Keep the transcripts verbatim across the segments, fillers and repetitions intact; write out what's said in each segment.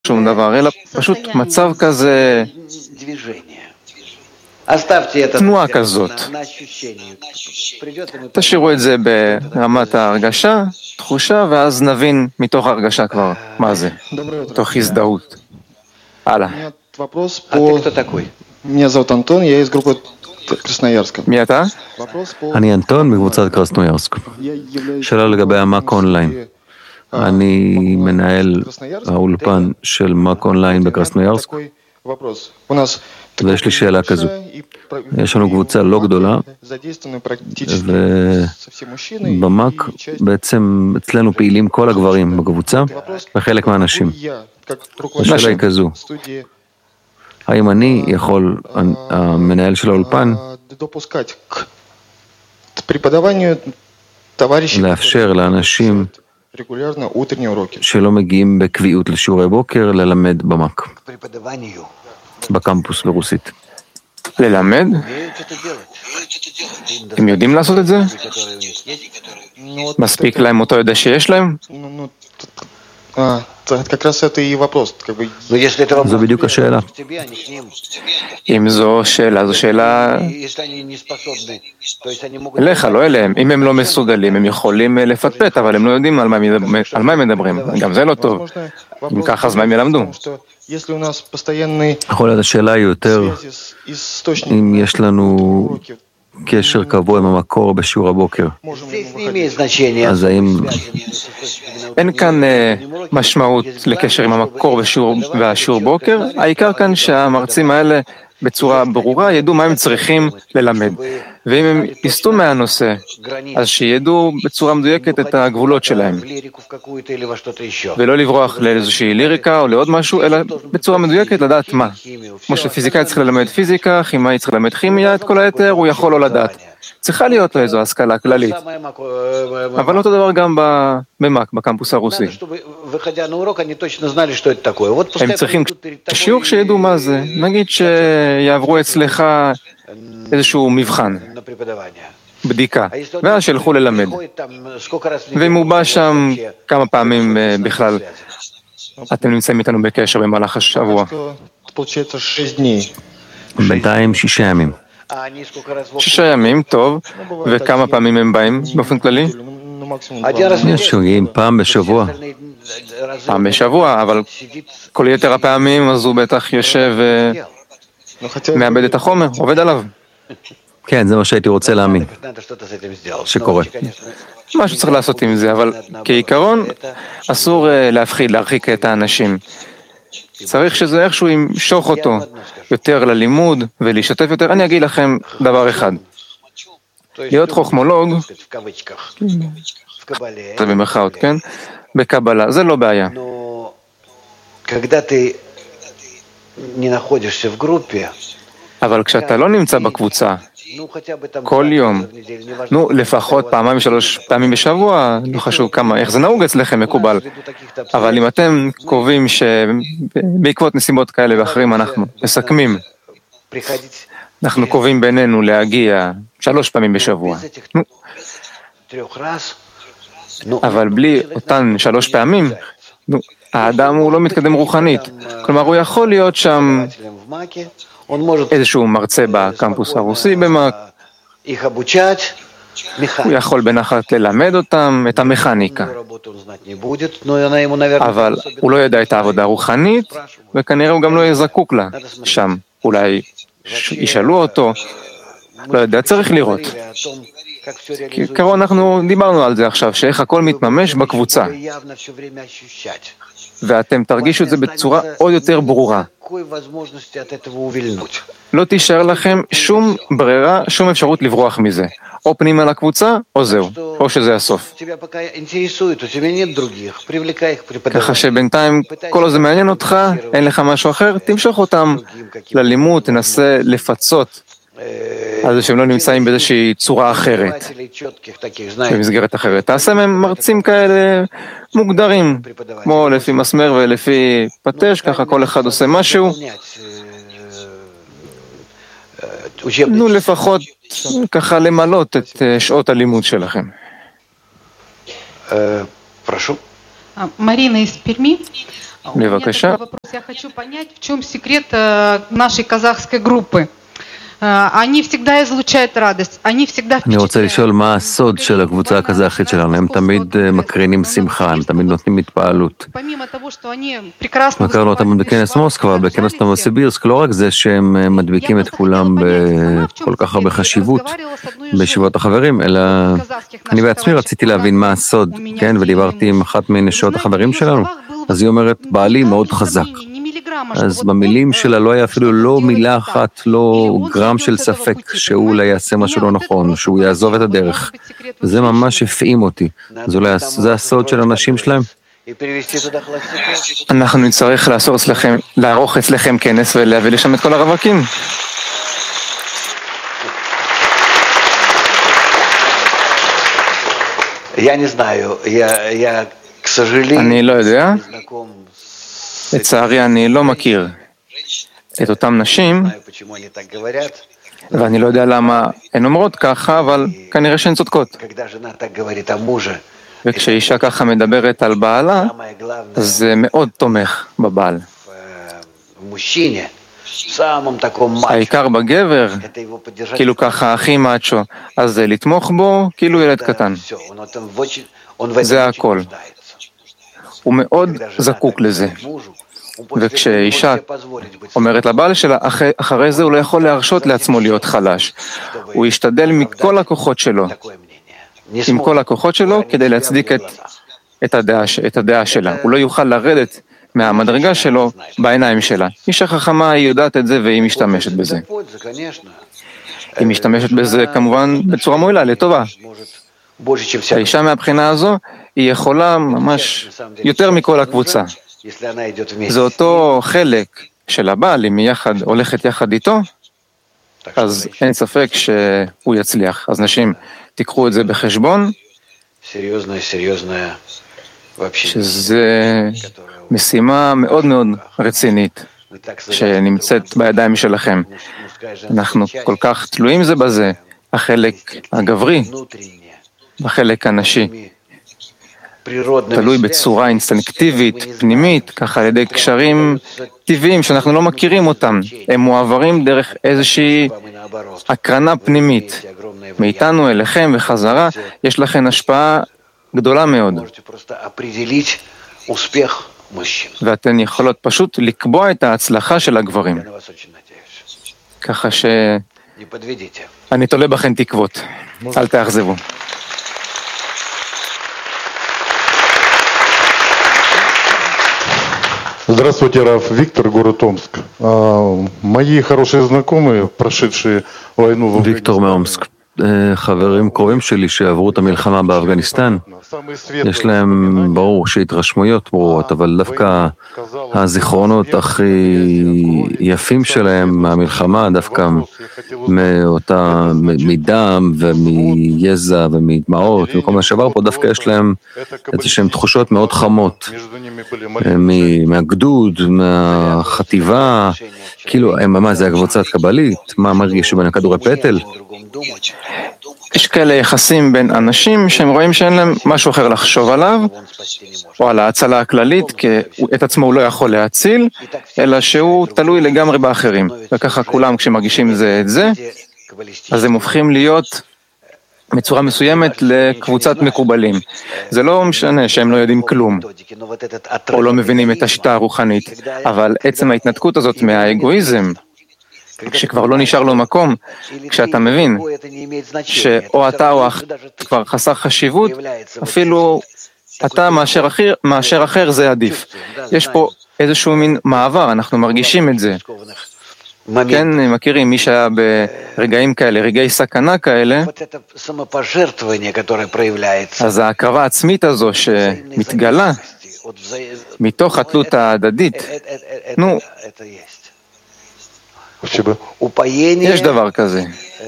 שום דבר, אלא פשוט מצב כזה, תנועה כזאת. תשאירו את זה ברמת ההרגשה, תחושה, ואז נבין מתוך ההרגשה כבר מה זה, מתוך הזדהות. הלאה. מי אתה? אני אנטון מקבוצת קרסנוירסק. שאלה לגבי המאק אונליין. אני מנהל האולפן של מאק אונליין בקרסנוירסק, ויש לי שאלה כזו. יש לנו קבוצה לא גדולה, ובמאק בעצם אצלנו פעילים כל הגברים בקבוצה, וחלק מהאנשים. השאלה היא כזו. האם אני יכול, המנהל של האולפן, לאפשר לאנשים שלא מגיעים בקביעות לשיעורי בוקר, ללמד במאק, בקמפוס ברוסית. ללמד? הם יודעים לעשות את זה? מספיק להם אותו ידע שיש להם? זו בדיוק השאלה. אם זו שאלה, זו שאלה אליך, לא אליהם. אם הם לא מסוגלים, הם יכולים לפטפט, אבל הם לא יודעים על מה הם מדברים. גם זה לא טוב. אם ככה, אז מה הם ילמדו? יכול להיות, השאלה היא יותר, אם יש לנו קשר קבוע עם המקור בשיעור הבוקר. אז האם... אין כאן משמעות לקשר עם המקור והשיעור בוקר, העיקר כאן שהמרצים האלה בצורה ברורה ידעו מה הם צריכים ללמד. ואם הם יסתו מהנושא, אז שידעו בצורה מדויקת את הגבולות שלהם. ולא לברוח לאיזושהי ליריקה או לעוד משהו, אלא בצורה מדויקת לדעת מה. כמו שפיזיקאי צריך ללמד פיזיקה, כימאי צריך ללמד כימיה, את כל היתר הוא יכול לא לדעת. צריכה להיות לו איזו השכלה כללית. אבל אותו דבר גם במאק, בקמפוס הרוסי. הם צריכים שיעור שידעו מה זה. נגיד שיעברו אצלך איזשהו מבחן, בדיקה, ואז שילכו ללמד. ואם הוא בא שם כמה פעמים בכלל, אתם נמצאים איתנו בקשר במהלך השבוע. בינתיים שישה ימים. שישה ימים, טוב. וכמה פעמים הם באים באופן כללי? יש שוגעים פעם בשבוע. פעם בשבוע, אבל כל יתר הפעמים אז הוא בטח יושב ומאבד את החומר, עובד עליו. כן, זה מה שהייתי רוצה להאמין, שקורה. משהו צריך לעשות עם זה, אבל כעיקרון אסור להפחיד, להרחיק את האנשים. צריך שזה איכשהו ימשוך אותו יותר ללימוד ולהשתתף יותר. אני אגיד לכם דבר אחד. להיות חוכמולוג, זה במרכאות, כן? בקבלה, זה לא בעיה. אבל כשאתה לא נמצא בקבוצה, כל יום, נו, לפחות פעמיים שלוש פעמים בשבוע, לא חשוב כמה, איך זה נהוג אצלכם מקובל. אבל אם אתם קובעים שבעקבות נסיבות כאלה ואחרים אנחנו מסכמים, אנחנו קובעים בינינו להגיע שלוש פעמים בשבוע. נו, אבל בלי אותן שלוש פעמים, נו, האדם הוא לא מתקדם רוחנית. כלומר, הוא יכול להיות שם איזשהו מרצה בקמפוס הרוסי במאק, הוא יכול בנחת ללמד אותם את המכניקה, אבל הוא לא ידע את העבודה הרוחנית, וכנראה הוא גם לא יהיה זקוק לה שם. אולי ישאלו אותו, לא יודע, צריך לראות. כי כרון אנחנו דיברנו על זה עכשיו, שאיך הכל מתממש בקבוצה. ואתם תרגישו את זה בצורה עוד יותר ברורה. לא תישאר לכם שום ברירה, שום אפשרות לברוח מזה. או פנימה לקבוצה, או זהו, או שזה הסוף. ככה שבינתיים כל זה מעניין אותך, אין לך משהו אחר, תמשוך אותם ללימוד, תנסה לפצות על זה שהם לא נמצאים באיזושהי צורה אחרת, במסגרת אחרת. תעשה מהם מרצים כאלה מוגדרים, כמו לפי מסמר ולפי פטש, ככה כל אחד עושה משהו. נו, לפחות ככה למלות את שעות הלימוד שלכם. Марина из Перми. בבקשה. Я хочу понять, в чем секрет нашей казахской группы. Они всегда излучают радость, они всегда אני רוצה לשאול מה הסוד של הקבוצה הקזחית שלנו, הם תמיד מקרינים שמחה, הם תמיד נותנים התפעלות. הכרנו אותם בכנס מוסקבה, בכנס נובוסיבירסק, לא רק זה שהם מדביקים את כולם בכל כך הרבה חשיבות בישיבות החברים, אלא אני בעצמי רציתי להבין מה הסוד, כן, ודיברתי עם אחת מנשות החברים שלנו, אז היא אומרת, בעלי מאוד חזק. אז במילים שלה לא היה אפילו לא מילה אחת, לא גרם של ספק שהוא אולי יעשה משהו לא נכון, שהוא יעזוב את הדרך. זה ממש הפעים אותי. זה הסוד של האנשים שלהם. אנחנו נצטרך לערוך אצלכם כנס ולהביא לשם את כל הרווקים. אני לא יודע. לצערי אני לא מכיר את אותם נשים, ואני לא יודע למה הן אומרות ככה, אבל כנראה שהן צודקות. וכשאישה ככה מדברת על בעלה, אז זה מאוד תומך בבעל. העיקר בגבר, כאילו ככה הכי מאצ'ו, אז זה לתמוך בו כאילו ילד קטן. זה הכל. הוא מאוד זקוק לזה. וכשאישה אומרת לבעל שלה, אחרי זה הוא לא יכול להרשות לעצמו להיות חלש. הוא ישתדל מכל הכוחות שלו, עם כל הכוחות שלו, כדי להצדיק את, את, הדעה, את הדעה שלה. הוא לא יוכל לרדת מהמדרגה שלו בעיניים שלה. אישה חכמה, היא יודעת את זה והיא משתמשת בזה. היא משתמשת בזה כמובן בצורה מועילה, לטובה. האישה מהבחינה הזו, היא יכולה ממש יותר מכל הקבוצה. זה אותו חלק של הבעל, אם היא יחד, הולכת יחד איתו, אז אין ספק שהוא יצליח. אז נשים, תיקחו את זה בחשבון, שזה משימה מאוד מאוד רצינית, שנמצאת בידיים שלכם. אנחנו כל כך תלויים זה בזה, החלק הגברי, החלק הנשי. תלוי בצורה אינסטינקטיבית, פנימית, ככה על ידי קשרים טבעיים שאנחנו לא מכירים אותם. הם מועברים דרך איזושהי הקרנה פנימית. מאיתנו אליכם וחזרה, יש לכם השפעה גדולה מאוד. ואתן יכולות פשוט לקבוע את ההצלחה של הגברים. ככה ש... אני תולה בכם תקוות. אל תאכזבו. Здравствуйте, Раф. Виктор, город Омск. Мои хорошие знакомые, прошедшие войну в ויקטור מאומסק. חברים קרובים שלי שעברו את המלחמה באפגניסטן, יש להם ברור שהתרשמויות ברורות, אבל דווקא הזיכרונות הכי יפים שלהם מהמלחמה, דווקא מאותה, מדם ומיזע ומדמעות וכל מה שעבר פה, דווקא יש להם איזשהם תחושות מאוד חמות מהגדוד, מהחטיבה, כאילו, מה זה הקבוצת קבלית? מה מרגיש בין הכדורי פטל? יש כאלה יחסים בין אנשים שהם רואים שאין להם משהו אחר לחשוב עליו, או על ההצלה הכללית, כי את עצמו הוא לא יכול להציל, אלא שהוא תלוי לגמרי באחרים. וככה כולם כשמרגישים זה את זה, אז הם הופכים להיות בצורה מסוימת לקבוצת מקובלים. זה לא משנה שהם לא יודעים כלום, או לא מבינים את השיטה הרוחנית, אבל עצם ההתנתקות הזאת מהאגואיזם, כשכבר לא נשאר לו מקום, כשאתה מבין שאו אתה או כבר חסר חשיבות, אפילו אתה מאשר אחר, מאשר אחר זה עדיף. יש פה איזשהו מין מעבר, אנחנו מרגישים את זה. כן, מכירים מי שהיה ברגעים כאלה, רגעי סכנה כאלה, אז ההקרבה העצמית הזו שמתגלה מתוך התלות ההדדית, נו, יש דבר כזה.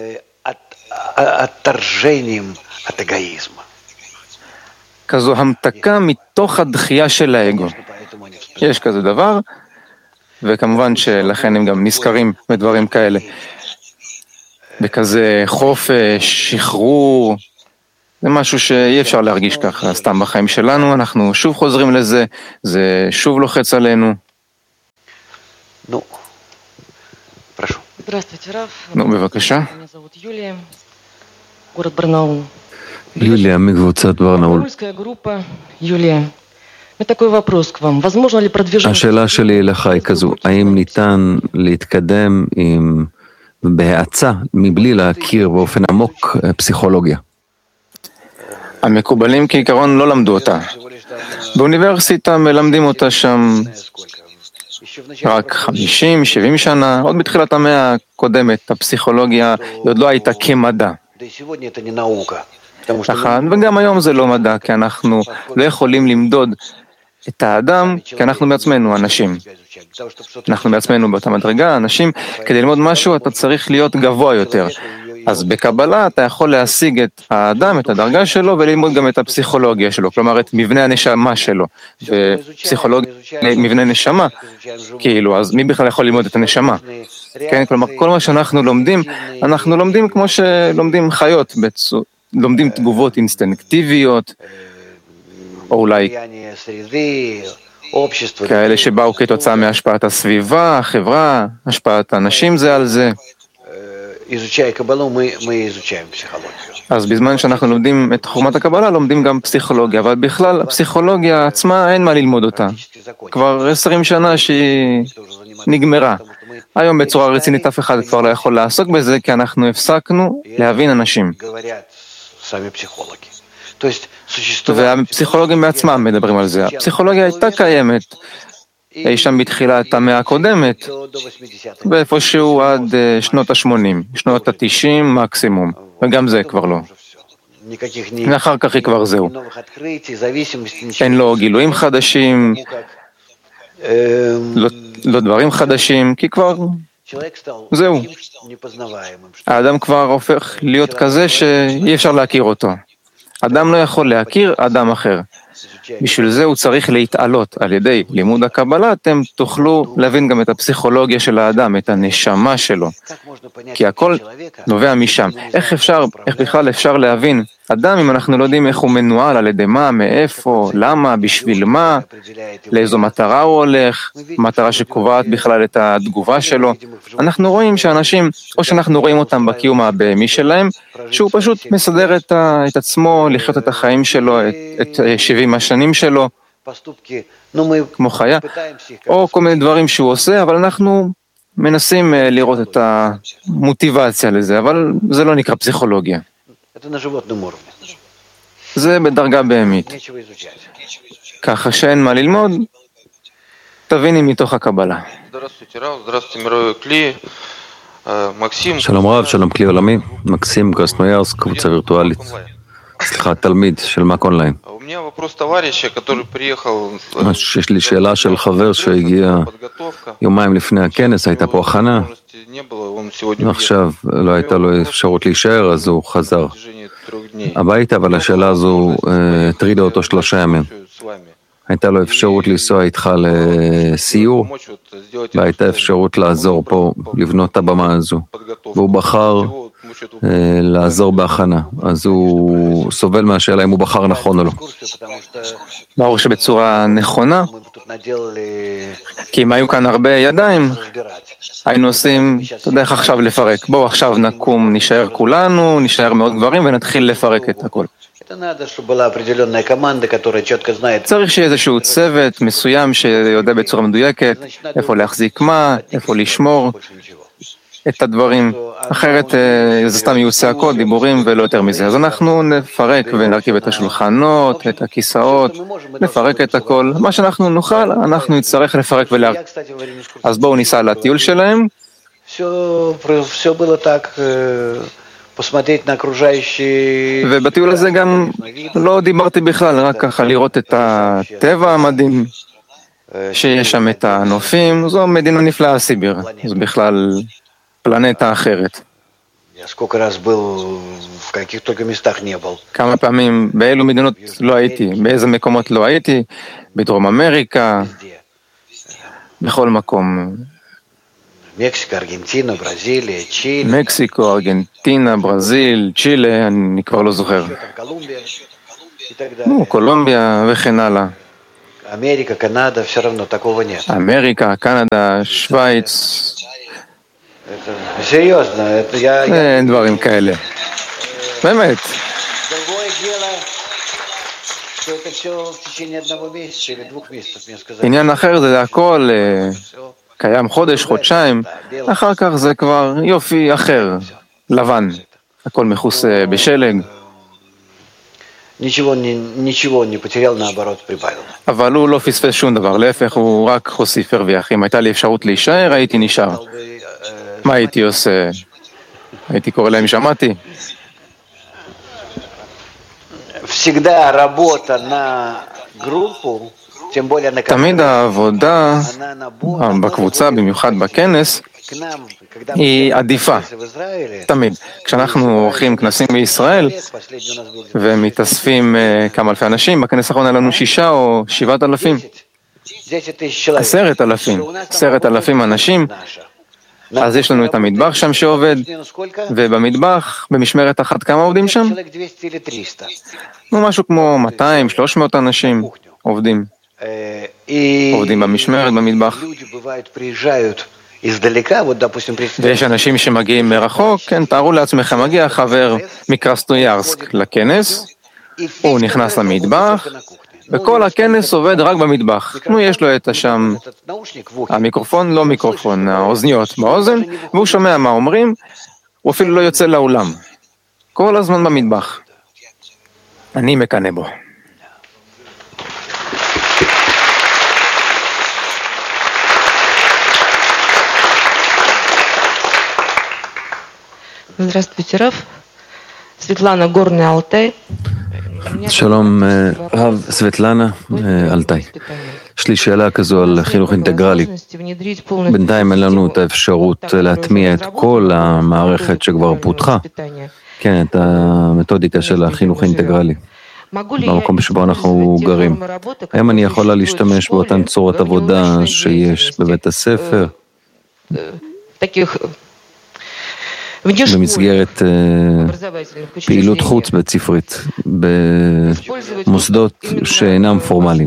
כזו המתקה מתוך הדחייה של האגו. יש כזה דבר, וכמובן שלכן הם גם נזכרים בדברים כאלה. בכזה חופש, שחרור, זה משהו שאי אפשר להרגיש ככה, סתם בחיים שלנו, אנחנו שוב חוזרים לזה, זה שוב לוחץ עלינו. נו, прошу. Здравствуйте, Раф. נו, בבקשה. Меня зовут Юлия, город Барнаул. יוליה מקבוצת ברנאול. Барнаульская группа. Юлия, у меня такой вопрос к вам. Возможно ли продвижение... השאלה שלי אליך היא כזו, האם ניתן להתקדם עם בהאצה מבלי להכיר באופן עמוק פסיכולוגיה? המקובלים כעיקרון לא למדו אותה. באוניברסיטה מלמדים אותה שם רק חמישים שבעים שנה, עוד בתחילת המאה הקודמת, הפסיכולוגיה היא עוד לא הייתה כמדע. נכון, וגם היום זה לא מדע, כי אנחנו לא יכולים למדוד את האדם, כי אנחנו בעצמנו אנשים. אנחנו בעצמנו באותה מדרגה, אנשים, כדי ללמוד משהו אתה צריך להיות גבוה יותר. אז בקבלה אתה יכול להשיג את האדם, את הדרגה שלו, וללמוד גם את הפסיכולוגיה שלו, כלומר את מבנה הנשמה שלו. ופסיכולוגיה, מבנה נשמה, כאילו, אז מי בכלל יכול ללמוד את הנשמה? כן, כלומר, כל מה שאנחנו לומדים, אנחנו לומדים כמו שלומדים חיות, בצור, לומדים תגובות אינסטינקטיביות, או אולי כאלה שבאו כתוצאה מהשפעת הסביבה, החברה, השפעת האנשים זה על זה. אז בזמן שאנחנו לומדים את חוכמת הקבלה, לומדים גם פסיכולוגיה, אבל בכלל הפסיכולוגיה עצמה אין מה ללמוד אותה. כבר עשרים שנה שהיא נגמרה. היום בצורה רצינית אף אחד כבר לא יכול לעסוק בזה, כי אנחנו הפסקנו להבין אנשים. והפסיכולוגים בעצמם מדברים על זה. הפסיכולוגיה הייתה קיימת אי שם בתחילת המאה הקודמת, ואיפשהו עד שנות ה-שמונים, שנות ה-תשעים מקסימום, וגם זה כבר לא. ואחר כך היא כבר זהו. אין לו גילויים חדשים, לא, לא דברים חדשים, כי כבר זהו. האדם כבר הופך להיות כזה שאי אפשר להכיר אותו. אדם לא יכול להכיר אדם אחר. בשביל זה הוא צריך להתעלות. על ידי לימוד הקבלה אתם תוכלו להבין גם את הפסיכולוגיה של האדם, את הנשמה שלו. כי הכל נובע משם. איך אפשר, איך בכלל אפשר להבין אדם אם אנחנו לא יודעים איך הוא מנוהל, על ידי מה, מאיפה, למה, בשביל מה, לאיזו מטרה הוא הולך, מטרה שקובעת בכלל את התגובה שלו. אנחנו רואים שאנשים, או שאנחנו רואים אותם בקיום הבהמי שלהם, שהוא פשוט מסדר את, ה, את עצמו, לחיות את החיים שלו, את, את שבעים השנים שלו, כמו חיה, או כל מיני דברים שהוא עושה, אבל אנחנו מנסים לראות את המוטיבציה לזה, אבל זה לא נקרא פסיכולוגיה. זה בדרגה בהמית. ככה שאין מה ללמוד, תביני מתוך הקבלה. שלום רב, שלום כלי עולמי, מקסים קרסנויארסק, קבוצה וירטואלית. סליחה, תלמיד של מק אונליין. יש לי שאלה של חבר שהגיע יומיים לפני הכנס, הייתה פה הכנה, ועכשיו לא הייתה לו אפשרות להישאר, אז הוא חזר הביתה, אבל השאלה הזו הטרידה אותו שלושה ימים. הייתה לו אפשרות לנסוע איתך לסיור, והייתה אפשרות לעזור פה, לבנות את הבמה הזו, והוא בחר לעזור בהכנה, אז הוא סובל מהשאלה אם הוא בחר נכון או לא. ברור שבצורה נכונה, כי אם היו כאן הרבה ידיים, היינו עושים, אתה יודע איך עכשיו לפרק, בואו עכשיו נקום, נשאר כולנו, נשאר מאוד גברים ונתחיל לפרק את הכל. צריך שיהיה איזשהו צוות מסוים שיודע בצורה מדויקת איפה להחזיק מה, איפה לשמור את הדברים, אחרת זה סתם יהיו צעקות, דיבורים ולא יותר מזה. אז אנחנו נפרק ונרכיב את השולחנות, את הכיסאות, נפרק את הכל, מה שאנחנו נוכל, אנחנו נצטרך לפרק ולהרכיב. אז בואו ניסע לטיול שלהם. ובטיול הזה גם לא דיברתי בכלל, רק ככה לראות את הטבע המדהים שיש שם, את הנופים. זו מדינה נפלאה, סיביר, זו בכלל פלנטה אחרת. כמה פעמים, באילו מדינות לא הייתי, באיזה מקומות לא הייתי, בדרום אמריקה, בכל מקום. מקסיקו, ארגנטינה, ברזיל, צ'ילה, אני כבר לא זוכר. נו, קולומביה וכן הלאה. אמריקה, קנדה, все равно такого нет. אמריקה, קנדה, שוויץ. серьезно, это я... אין דברים כאלה. באמת. עניין אחר זה הכל קיים חודש, חודשיים, אחר כך זה כבר יופי אחר, לבן, הכל מכוסה בשלג. אבל הוא לא פספס שום דבר, להפך הוא רק הוסיף הרוויח. אם הייתה לי אפשרות להישאר, הייתי נשאר. מה הייתי עושה? הייתי קורא להם שמעתי. תמיד העבודה בקבוצה, במיוחד בכנס, היא עדיפה. תמיד. כשאנחנו עורכים כנסים בישראל ומתאספים כמה אלפי אנשים, בכנס האחרון היה לנו שישה או שבעת אלפים. עשרת אלפים. עשרת אלפים אנשים. אז יש לנו את המטבח שם שעובד, ובמטבח, במשמרת אחת, כמה עובדים שם? משהו כמו מאתיים שלוש מאות אנשים עובדים. עובדים במשמרת, במטבח. ויש אנשים שמגיעים מרחוק, כן, תארו לעצמכם, מגיע חבר מקרסנויארסק לכנס, הוא נכנס למטבח, וכל הכנס עובד רק במטבח. נו, יש לו את השם, המיקרופון, לא מיקרופון, האוזניות באוזן, והוא שומע מה אומרים, הוא אפילו לא יוצא לאולם. כל הזמן במטבח. אני מקנא בו. Здравствуйте, Рав. Светлана, Горный Алтай. שלום, רב סבטלנה, אלטאי. יש לי שאלה כזו על חינוך אינטגרלי. בינתיים אין לנו את האפשרות להטמיע את כל המערכת שכבר פותחה, כן, את המתודיקה של החינוך האינטגרלי, במקום שבו אנחנו גרים. האם אני יכולה להשתמש באותן צורות עבודה שיש בבית הספר? במסגרת פעילות חוץ בית ספרית, במוסדות שאינם פורמליים.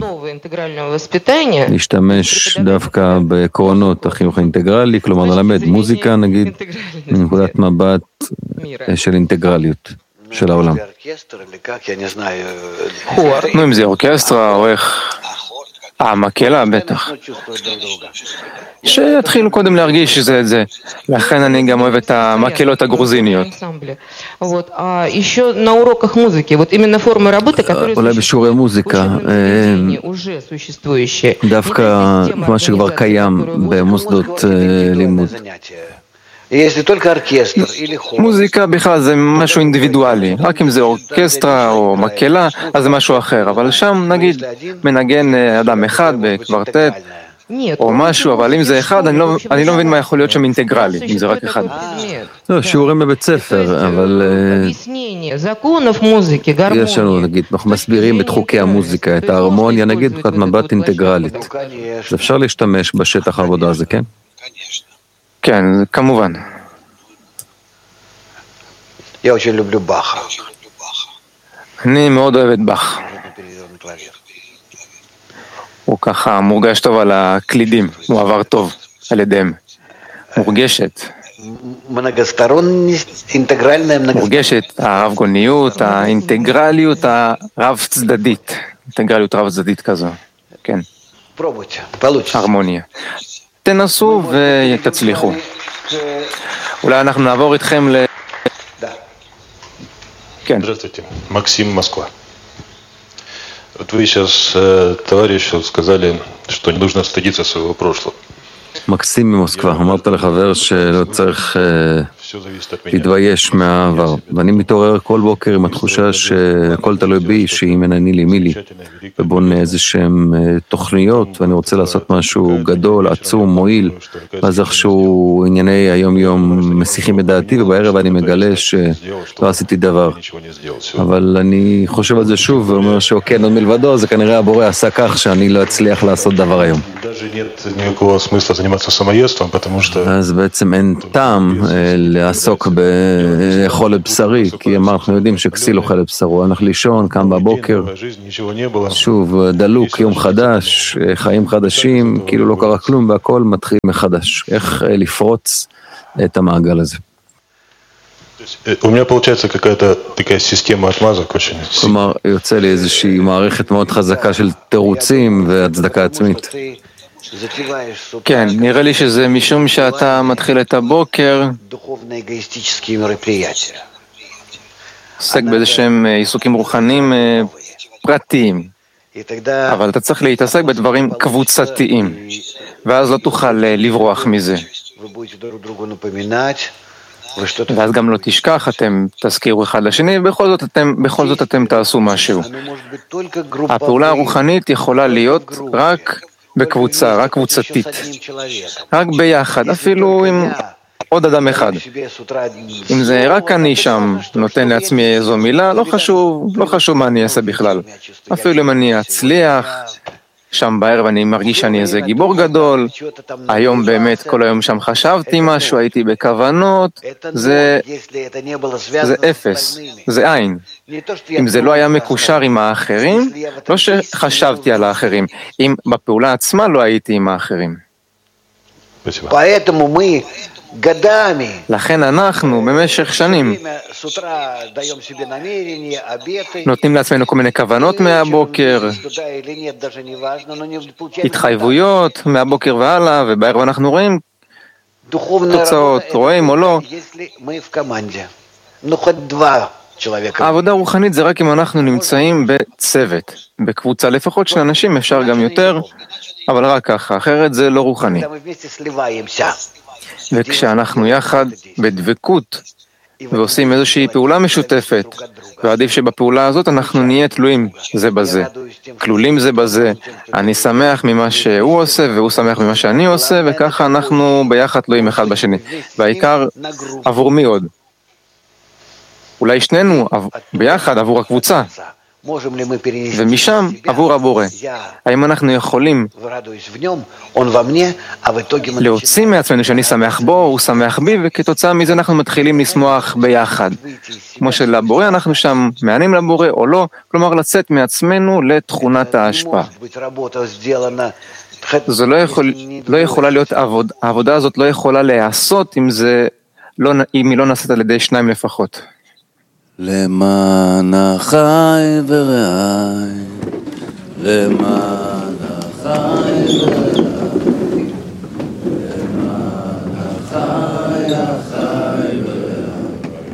להשתמש דווקא בעקרונות החינוך האינטגרלי, כלומר ללמד מוזיקה נגיד, מנקודת מבט של אינטגרליות של העולם. נו, אם זה אורקסטרה או איך... אה, מקהלה, בטח. שיתחילו קודם להרגיש שזה את זה. לכן אני גם אוהב את המקהלות הגרוזיניות. אולי בשיעורי מוזיקה, דווקא מה שכבר קיים במוסדות לימוד. מוזיקה בכלל זה משהו אינדיבידואלי, רק אם זה אורקסטרה או מקהלה, אז זה משהו אחר, אבל שם נגיד מנגן אדם אחד בקוורטט או משהו, אבל אם זה אחד, אני לא, אני לא מבין מה יכול להיות שם אינטגרלי, אם זה רק אחד. לא, שיעורים בבית ספר, אבל יש לנו, נגיד, אנחנו מסבירים את חוקי המוזיקה, את ההרמוניה, נגיד, מבחינת מבט אינטגרלית. אז אפשר להשתמש בשטח העבודה הזה, כן? כן, כמובן. אני מאוד אוהב את באך. הוא ככה מורגש טוב על הקלידים, הוא עבר טוב על ידיהם. מורגשת. מורגשת הרב גוניות, האינטגרליות הרב צדדית. אינטגרליות רב צדדית כזו, כן. הרמוניה. תנסו ותצליחו. אולי אנחנו נעבור איתכם ל... כן. Здравствуйте, Максим, Москва. Вот вы сейчас э, товарищу сказали, что не нужно стыдиться своего прошлого. מקסים ממוסקבה, אמרת לחבר שלא צריך להתבייש מהעבר. ואני מתעורר כל בוקר עם התחושה שהכל תלוי בי, שאם אין אני לי מי לי, ובונה איזה שהם תוכניות, ואני רוצה לעשות משהו גדול, עצום, מועיל, ואז איכשהו ענייני היום-יום מסיחים את דעתי, ובערב אני מגלה שלא עשיתי דבר. אבל אני חושב על זה שוב, ואומר שאוקיי, עוד מלבדו, זה כנראה הבורא עשה כך שאני לא אצליח לעשות דבר היום. אז בעצם אין טעם לעסוק לאכול את בשרי, כי אנחנו יודעים שכסיל אוכל את בשרו, הלך לישון, קם בבוקר, שוב דלוק, יום חדש, חיים חדשים, כאילו לא קרה כלום והכל מתחיל מחדש. איך לפרוץ את המעגל הזה? У меня получается какая-то такая система отмазок очень. כלומר, יוצא לי איזושהי מערכת מאוד חזקה של תירוצים והצדקה עצמית. כן, נראה לי שזה משום שאתה מתחיל את הבוקר, עוסק באיזה שהם עיסוקים רוחניים פרטיים, אבל אתה צריך להתעסק בדברים קבוצתיים, ואז לא תוכל לברוח מזה. ואז גם לא תשכח, אתם תזכירו אחד לשני, בכל זאת אתם, בכל זאת אתם תעשו משהו. הפעולה הרוחנית יכולה להיות רק בקבוצה, רק קבוצתית, רק ביחד, אפילו עם עוד אדם אחד. אם זה רק אני שם נותן לעצמי איזו מילה, לא חשוב, לא חשוב מה אני אעשה בכלל. אפילו אם אני אצליח, שם בערב אני מרגיש שאני איזה גיבור גדול, היום באמת כל היום שם חשבתי משהו, הייתי בכוונות, זה, זה אפס, זה עין. אם זה לא היה מקושר עם האחרים, לא שחשבתי על האחרים, אם בפעולה עצמה לא הייתי עם האחרים. לכן אנחנו במשך שנים נותנים לעצמנו כל מיני כוונות מהבוקר, התחייבויות מהבוקר והלאה, ובערב אנחנו רואים תוצאות, רואים או לא. העבודה הרוחנית זה רק אם אנחנו נמצאים בצוות, בקבוצה לפחות של אנשים, אפשר גם יותר, אבל רק ככה, אחרת זה לא רוחני. וכשאנחנו יחד בדבקות ועושים איזושהי פעולה משותפת, ועדיף שבפעולה הזאת אנחנו נהיה תלויים זה בזה, כלולים זה בזה, אני שמח ממה שהוא עושה והוא שמח ממה שאני עושה, וככה אנחנו ביחד תלויים אחד בשני. והעיקר עבור מי עוד? אולי שנינו ביחד עבור הקבוצה, ומשם עבור הבורא. האם אנחנו יכולים להוציא מעצמנו שאני שמח בו, הוא שמח בי, וכתוצאה מזה אנחנו מתחילים לשמוח ביחד. כמו שלבורא אנחנו שם מענים לבורא או לא, כלומר לצאת מעצמנו לתכונת ההשפעה. זה לא, יכול, לא יכולה להיות עבוד, העבודה הזאת לא יכולה להיעשות אם, זה לא, אם היא לא נעשית על ידי שניים לפחות. למען החי ורעי, למען החי ורעי.